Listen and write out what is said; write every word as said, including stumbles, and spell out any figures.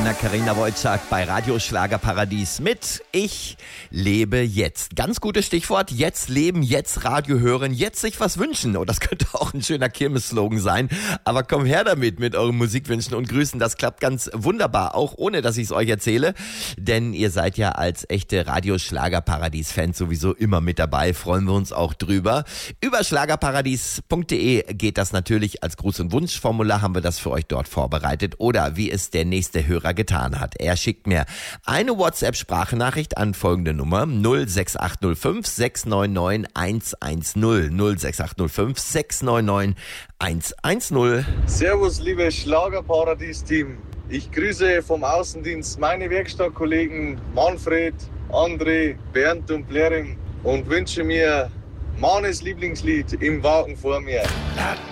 meiner Carina Wojcik bei Radio Schlagerparadies mit Ich lebe jetzt. Ganz gutes Stichwort. Jetzt leben, jetzt Radio hören, jetzt sich was wünschen. Oh, das könnte auch ein schöner Kirmes-Slogan sein. Aber komm her damit mit euren Musikwünschen und Grüßen. Das klappt ganz wunderbar, auch ohne, dass ich es euch erzähle. Denn ihr seid ja als echte Radio Schlagerparadies-Fans sowieso immer mit dabei. Freuen wir uns auch drüber. Über schlagerparadies punkt de geht das natürlich. Als Gruß- und Wunschformular haben wir das für euch dort vorbereitet. Oder wie es der nächste Hörer getan hat. Er schickt mir eine WhatsApp-Sprachnachricht an folgende Nummer null sechs acht null fünf sechs neun neun eins eins null null sechs acht null fünf sechs neun neun eins eins null. Servus, liebes Schlagerparadies-Team. Ich grüße vom Außendienst meine Werkstattkollegen Manfred, André, Bernd und Blering und wünsche mir Manes Lieblingslied Im Wagen vor mir.